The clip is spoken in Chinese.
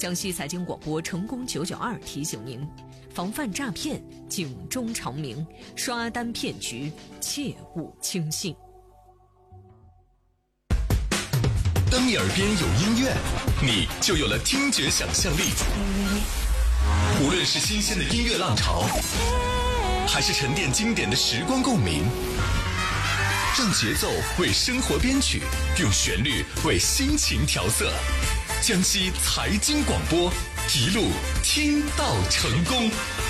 江西财经广播成功992提醒您：防范诈骗，警钟长鸣，刷单骗局切勿轻信。 当你耳边有音乐，你就有了听觉想象力。无论是新鲜的音乐浪潮，还是沉淀经典的时光共鸣，让节奏为生活编曲，用旋律为心情调色。江西财经广播，一路听到成功。